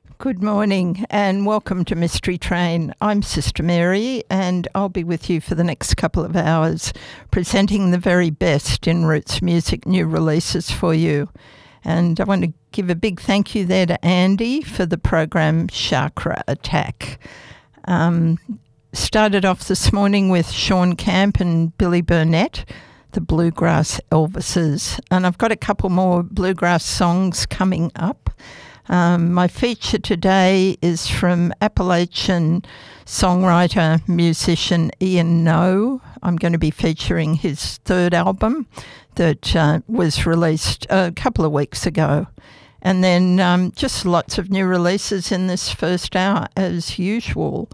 Good morning and welcome to Mystery Train. I'm Sister Mary and I'll be with you for the next couple of hours presenting the very best in Roots Music new releases for you. And I want to give a big thank you there to Andy for the program Chakra Attack. Started off this morning with Sean Camp and Billy Burnett, the Bluegrass Elvises. And I've got a couple more bluegrass songs coming up. My feature today is from Appalachian songwriter, musician Ian Noe. I'm going to be featuring his third album that was released a couple of weeks ago. And then just lots of new releases in this first hour as usual.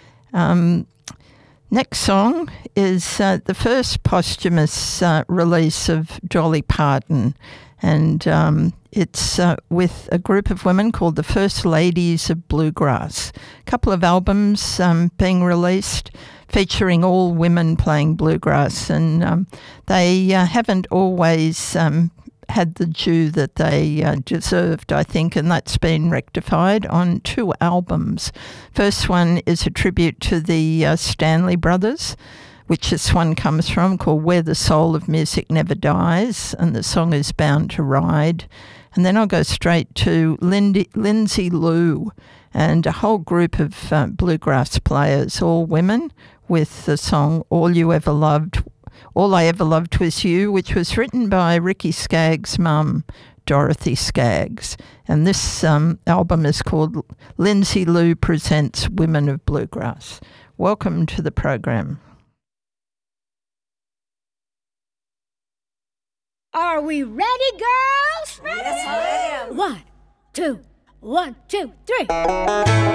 Next song is the first posthumous release of Dolly Parton. And it's with a group of women called the First Ladies of Bluegrass. A couple of albums being released featuring all women playing bluegrass. And they haven't always had the due that they deserved, I think, and that's been rectified on 2 albums. First one is a tribute to the Stanley Brothers, which this one comes from, called Where the Soul of Music Never Dies, and the song is Bound to Ride. And then I'll go straight to Lindsay Lou and a whole group of bluegrass players, all women, with the song All I Ever Loved Was You, which was written by Ricky Skaggs' mum, Dorothy Skaggs. And this album is called Lindsay Lou Presents Women of Bluegrass. Welcome to the program. Are we ready, girls? Yes, ma'am. 1, 2, 1, 2, 3.